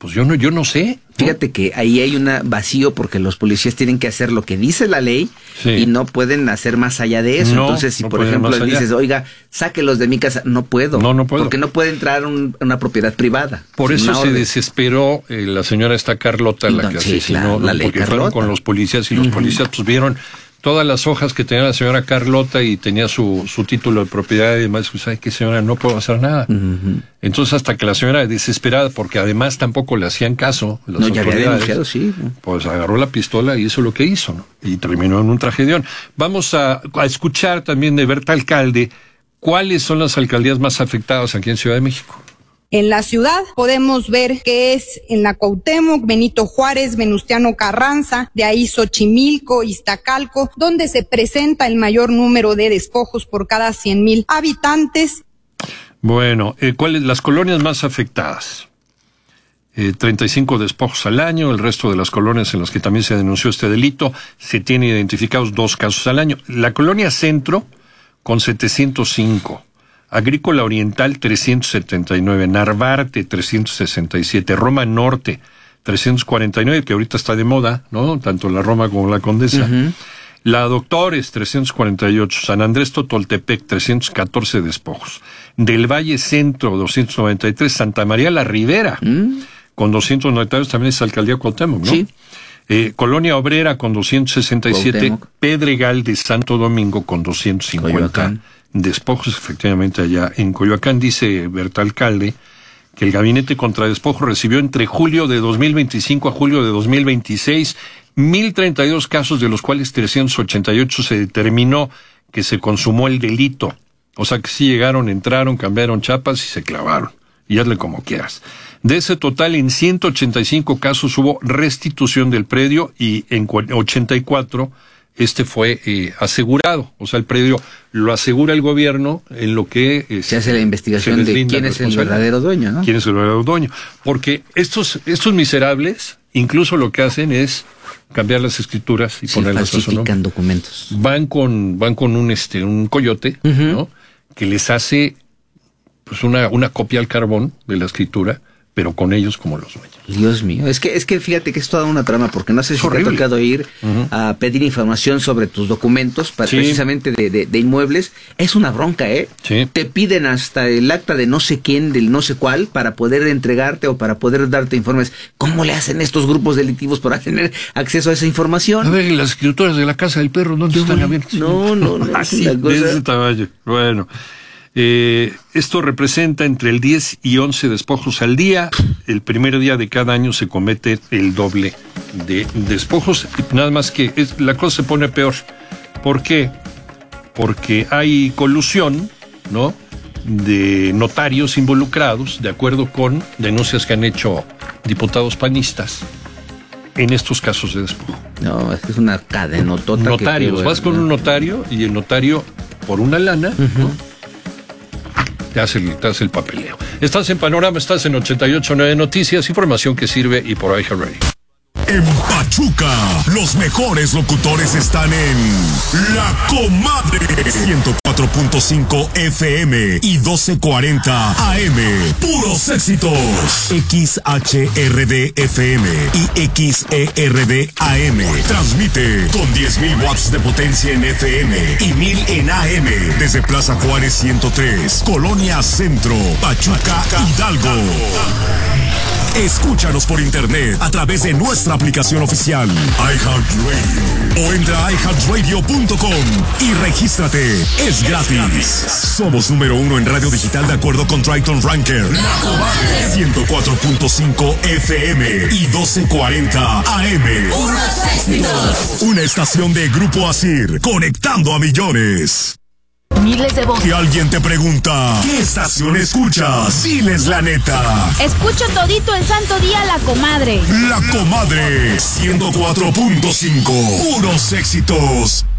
Pues yo no sé. Fíjate que ahí hay un vacío porque los policías tienen que hacer lo que dice la ley y no pueden hacer más allá de eso. Entonces, si por ejemplo dices, oiga, sáquelos de mi casa, no puedo. No puedo. Porque no puede entrar una propiedad privada. Por eso se desesperó la señora Carlota, la que asesinó, porque fueron con los policías y los policías pues vieron todas las hojas que tenía la señora Carlota y tenía su título de propiedad y demás. ¿Sabe qué, señora? No puedo hacer nada. Entonces, hasta que la señora, desesperada, porque además tampoco le hacían caso las autoridades, pues agarró la pistola y hizo lo que hizo, ¿no? Y terminó en un tragedión. Vamos a escuchar también de Berta Alcalde cuáles son las alcaldías más afectadas aquí en Ciudad de México. En la ciudad podemos ver que es en la Cuauhtémoc, Benito Juárez, Venustiano Carranza, de ahí Xochimilco, Iztacalco, donde se presenta el mayor número de despojos por cada 100,000 habitantes. Bueno, ¿cuáles las colonias más afectadas? 35 despojos al año, el resto de las colonias en las que también se denunció este delito, se tienen identificados 2 casos al año. La colonia Centro, con 705. Agrícola Oriental, 379, Narvarte, 367, Roma Norte, 349, que ahorita está de moda, ¿no? Tanto la Roma como la Condesa. La Doctores, 348, San Andrés Totoltepec, 314 despojos. Del Valle Centro, 293, Santa María la Ribera, con 292, también es Alcaldía Cuauhtémoc, ¿no? Sí. Colonia Obrera, con 267, Cuauhtémoc. Pedregal de Santo Domingo, con 250. Coyoacán. Despojos, efectivamente, allá en Coyoacán. Dice Berta Alcalde que el Gabinete contra Despojos recibió entre julio de 2025 a julio de 2026 1,032 casos, de los cuales 388 se determinó que se consumó el delito. O sea que sí llegaron, entraron, cambiaron chapas y se clavaron. Y hazle como quieras. De ese total, en 185 casos hubo restitución del predio y en 84 fue asegurado. O sea, el predio lo asegura el gobierno en lo que se hace la investigación de quién es el verdadero dueño, ¿no? ¿Quién es el verdadero dueño? Porque estos miserables, incluso lo que hacen es cambiar las escrituras y ponerlas a su nombre. Falsifican documentos. Van con un coyote, ¿no? Que les hace pues una copia al carbón de la escritura, pero con ellos como los dueños. Dios mío, es que fíjate que es toda una trama, porque no sé si te ha tocado ir a pedir información sobre tus documentos, precisamente de inmuebles. Es una bronca, Sí. Te piden hasta el acta de no sé quién, del no sé cuál, para poder entregarte o para poder darte informes. ¿Cómo le hacen estos grupos delictivos para tener acceso a esa información? A ver, las escrituras de la casa del perro, ¿dónde están abiertas? No, así, de ese tamaño. Bueno. Esto representa entre el 10 y 11 despojos al día. El primer día de cada año se comete el doble de despojos. Nada más que la cosa se pone peor. ¿Por qué? Porque hay colusión, ¿no?, de notarios involucrados, de acuerdo con denuncias que han hecho diputados panistas en estos casos de despojo. No, es una cadenotota. Notarios, vas con un notario y el notario, por una lana, ¿no?, te hace el papeleo. Estás en Panorama, estás en 88.9 Noticias, información que sirve y por iHeart Radio. En Pachuca, los mejores locutores están en La Comadre, 104.5 FM y 1240 AM. Puros éxitos. XHRD FM y XERD AM. Transmite con 10,000 watts de potencia en FM y 1,000 en AM. Desde Plaza Juárez 103, Colonia Centro, Pachuca, Hidalgo. Escúchanos por internet a través de nuestra aplicación oficial iHeartRadio o entra a iHeartRadio.com y regístrate. Es gratis. Somos número 1 en radio digital de acuerdo con Triton Ranker. 104.5 FM y 1240 AM. Una estación de Grupo Asir, conectando a millones. Miles de votos. Si alguien te pregunta, ¿qué estación escuchas? Diles la neta. Escucho todito el santo día La Comadre. La Comadre, 104.5. Puros éxitos.